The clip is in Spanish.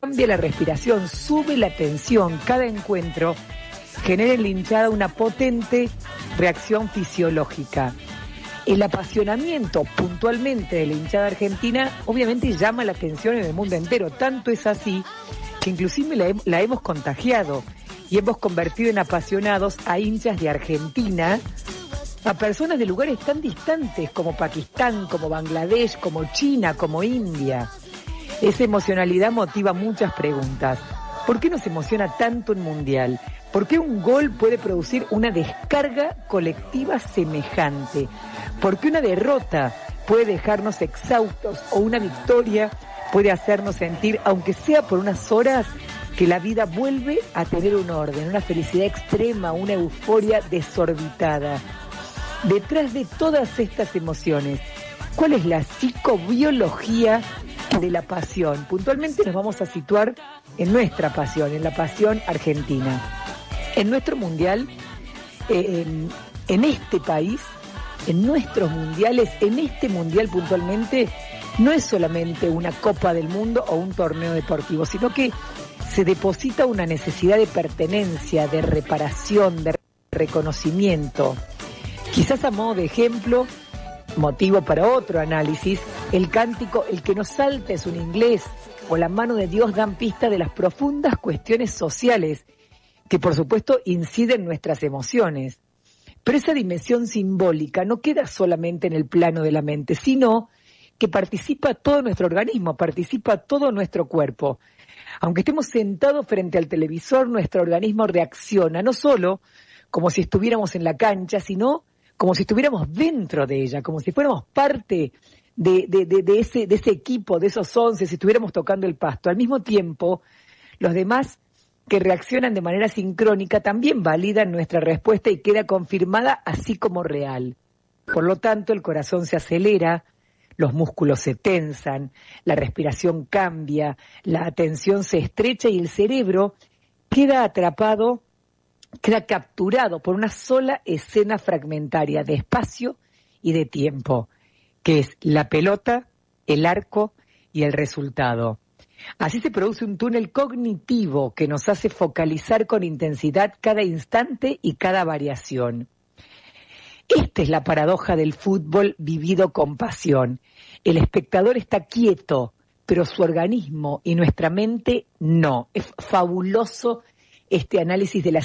cambia la respiración, sube la tensión. Cada encuentro genera en la hinchada una potente reacción fisiológica. El apasionamiento puntualmente de la hinchada argentina obviamente llama la atención en el mundo entero. Tanto es así que inclusive la hemos contagiado y hemos convertido en apasionados a hinchas de Argentina, a personas de lugares tan distantes como Pakistán, como Bangladesh, como China, como India. Esa emocionalidad motiva muchas preguntas. ¿Por qué nos emociona tanto un mundial? ¿Por qué un gol puede producir una descarga colectiva semejante? ¿Por qué una derrota puede dejarnos exhaustos o una victoria puede hacernos sentir, aunque sea por unas horas, que la vida vuelve a tener un orden, una felicidad extrema, una euforia desorbitada? Detrás de todas estas emociones, ¿cuál es la psicobiología de la pasión? Puntualmente nos vamos a situar en nuestra pasión, en la pasión argentina. En nuestro mundial, en este país, en nuestros mundiales, en este mundial puntualmente, no es solamente una Copa del Mundo o un torneo deportivo, sino que se deposita una necesidad de pertenencia, de reparación, de reconocimiento. Quizás a modo de ejemplo, motivo para otro análisis, el cántico "El que no salta es un inglés" o "La mano de Dios" dan pista de las profundas cuestiones sociales que por supuesto inciden en nuestras emociones. Pero esa dimensión simbólica no queda solamente en el plano de la mente, sino que participa todo nuestro organismo, participa todo nuestro cuerpo. Aunque estemos sentados frente al televisor, nuestro organismo reacciona, no solo como si estuviéramos en la cancha, sino como si estuviéramos dentro de ella, como si fuéramos parte de ese equipo, de esos 11, si estuviéramos tocando el pasto. Al mismo tiempo, los demás que reaccionan de manera sincrónica también validan nuestra respuesta y queda confirmada así como real. Por lo tanto, el corazón se acelera, los músculos se tensan, la respiración cambia, la atención se estrecha y el cerebro queda atrapado, queda capturado por una sola escena fragmentaria de espacio y de tiempo, que es la pelota, el arco y el resultado. Así se produce un túnel cognitivo que nos hace focalizar con intensidad cada instante y cada variación. Esta es la paradoja del fútbol vivido con pasión. El espectador está quieto, pero su organismo y nuestra mente no. Es fabuloso este análisis de la